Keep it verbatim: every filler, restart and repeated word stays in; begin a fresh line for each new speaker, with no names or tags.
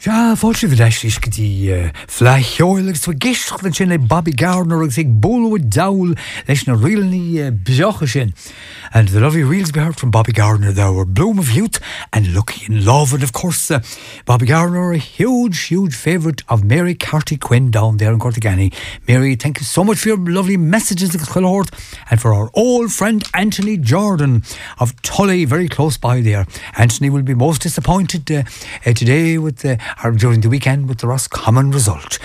Ja, fáilte bh leis go dtí fleithheolalas fa gceist sin le Bobby Gardner agus ag bolo dawl leis na rialnaí beacha sin. And the lovely reels we heard from Bobby Gardner there were Bloom of Youth and Lucky in Love. And of course, uh, Bobby Gardner, a huge, huge favourite of Mary Carty Quinn down there in Cortagany. Mary, thank you so much for your lovely messages and for our old friend Anthony Jordan of Tully, very close by there. Anthony will be most disappointed uh, uh, today with uh, or during the weekend with the Roscommon result.